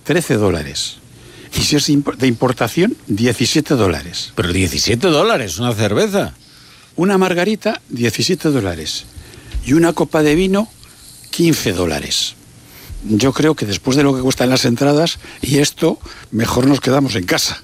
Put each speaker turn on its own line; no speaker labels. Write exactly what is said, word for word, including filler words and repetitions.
trece dólares. Y si es de importación, diecisiete dólares.
Pero diecisiete dólares, una cerveza.
Una margarita, diecisiete dólares. Y una copa de vino, quince dólares. Yo creo que después de lo que cuestan las entradas y esto, mejor nos quedamos en casa.